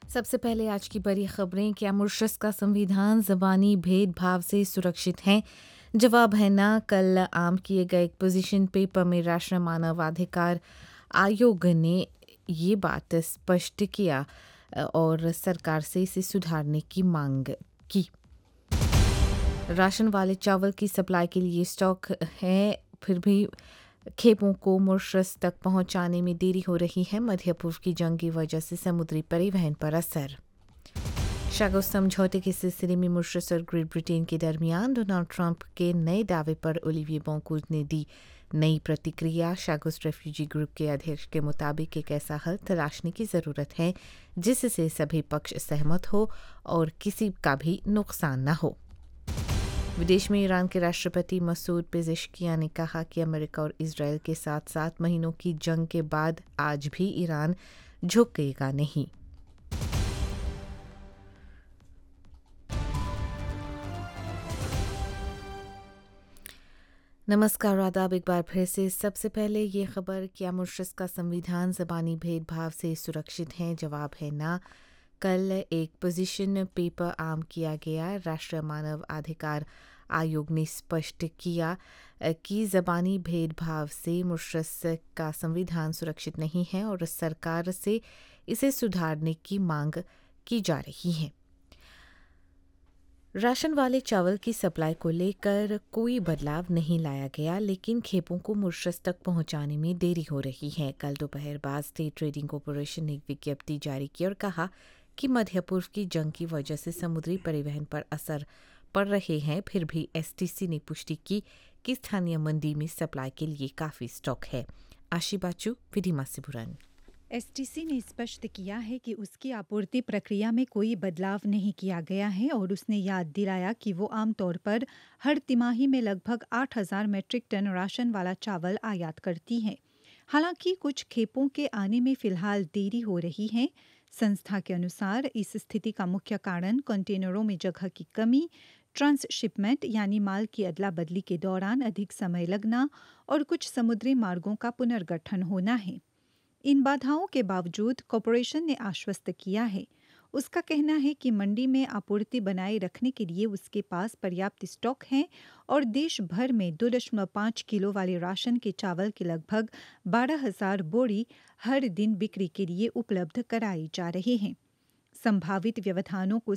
सबसे पहले आज की बड़ी खबरें। क्या मॉरिशस का संविधान ज़बानी भेदभाव से सुरक्षित है? जवाब है ना। कल आम किए गए एक पोजीशन पेपर में राष्ट्रीय मानवाधिकार आयोग ने ये बात स्पष्ट किया और सरकार से इसे सुधारने की मांग की। राशन वाले चावल की सप्लाई के लिए स्टॉक है, फिर भी खेपों को मॉरिशस तक पहुंचाने में देरी हो रही है। मध्य पूर्व की जंग की वजह से समुद्री परिवहन पर असर। शागो समझौते के सिलसिले में मॉरिशस और ग्रेट ब्रिटेन के दरमियान डोनाल्ड ट्रंप के नए दावे पर ओलिविये बोंकोज ने दी नई प्रतिक्रिया। शागोस रेफ्यूजी ग्रुप के अध्यक्ष के मुताबिक एक ऐसा हल तलाशने की ज़रूरत है जिससे सभी पक्ष सहमत हो और किसी का भी नुकसान न हो। विदेश में ईरान के राष्ट्रपति मसूद पेजेश्कियान ने कहा कि अमेरिका और इजरायल के साथ 7 महीनों की जंग के बाद आज भी ईरान झुकेगा नहीं। नमस्कार, आदाब। एक बार फिर से सबसे पहले ये खबर, क्या मॉरिशस का संविधान ज़बानी भेदभाव से सुरक्षित है? जवाब है ना। कल एक पोजीशन पेपर आम किया गया। राष्ट्रीय मानव अधिकार आयोग ने स्पष्ट किया कि ज़बानी भेदभाव से मॉरिशस का संविधान सुरक्षित नहीं है और सरकार से इसे सुधारने की मांग की जा रही है। राशन वाले चावल की सप्लाई को लेकर कोई बदलाव नहीं लाया गया, लेकिन खेपों को मॉरिशस तक पहुंचाने में देरी हो रही है। कल दोपहर बाद स्टेट ट्रेडिंग कॉरपोरेशन ने एक विज्ञप्ति जारी की और कहा कि मध्य पूर्व की जंग की वजह से समुद्री परिवहन पर असर पड़ रहे हैं। फिर भी एसटीसी ने पुष्टि की कि स्थानीय मंडी में सप्लाई के लिए काफ़ी स्टॉक है। आशी बाचू, विधिमा सिबुरन। एसटीसी ने स्पष्ट किया है कि उसकी आपूर्ति प्रक्रिया में कोई बदलाव नहीं किया गया है और उसने याद दिलाया कि वो आमतौर पर हर तिमाही में लगभग 8,000 मीट्रिक टन राशन वाला चावल आयात करती है। हालांकि कुछ खेपों के आने में फिलहाल देरी हो रही है। संस्था के अनुसार इस स्थिति का मुख्य कारण कंटेनरों में जगह की कमी, ट्रांसशिपमेंट यानी माल की अदला बदली के दौरान अधिक समय लगना और कुछ समुद्री मार्गों का पुनर्गठन होना है। इन बाधाओं के बावजूद कॉरपोरेशन ने आश्वस्त किया है। उसका कहना है कि मंडी में आपूर्ति बनाए रखने के लिए उसके पास पर्याप्त स्टॉक है और देश भर में 2.5 किलो वाले राशन के चावल के लगभग 12,000 बोरी हर दिन बिक्री के लिए उपलब्ध कराई जा रहे हैं। संभावित व्यवधानों को